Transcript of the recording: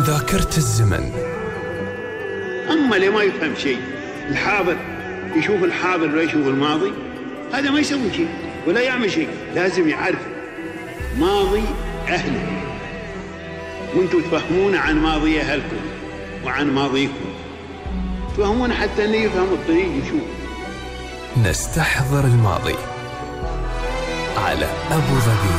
ذاكرة الزمن. أما اللي ما يفهم شيء، الحاضر يشوف الحاضر ولا يشوف الماضي، هذا ما يسوي شيء ولا يعمل شيء. لازم يعرف ماضي أهله، وانتم تفهمون عن ماضي أهلكم وعن ماضيكم، تفهمون حتى أنه يفهم الطريق يشوف. نستحضر الماضي على أبو ظبي.